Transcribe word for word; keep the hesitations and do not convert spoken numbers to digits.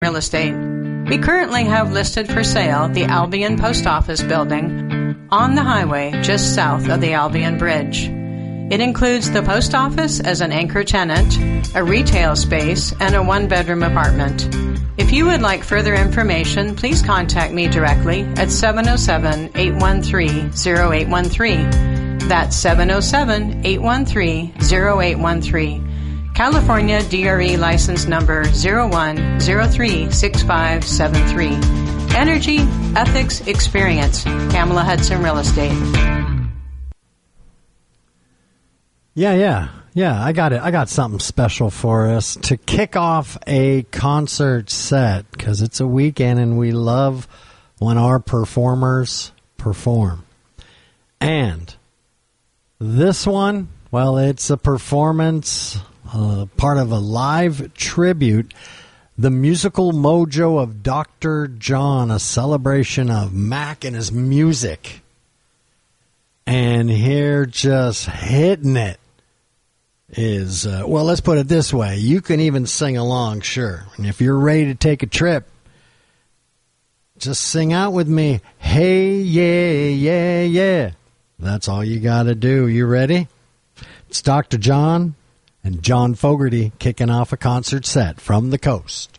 Real Estate. We currently have listed for sale the Albion Post Office building on the highway just south of the Albion Bridge. It includes the post office as an anchor tenant, a retail space, and a one-bedroom apartment. If you would like further information, please contact me directly at seven oh seven, eight one three, oh eight one three. That's seven oh seven, eight one three, oh eight one three. California D R E license number zero one zero three six five seven three. Energy, ethics, experience. Pamela Hudson Real Estate. Yeah, yeah, yeah. I got it. I got something special for us to kick off a concert set because it's a weekend and we love when our performers perform. And this one, well, it's a performance, uh, part of a live tribute, the musical mojo of Doctor John, a celebration of Mac and his music. And here just hitting it is, uh, well, let's put it this way. You can even sing along, sure. And if you're ready to take a trip, just sing out with me. Hey, yeah, yeah, yeah. That's all you got to do. You ready? It's Doctor John and John Fogerty kicking off a concert set from the coast.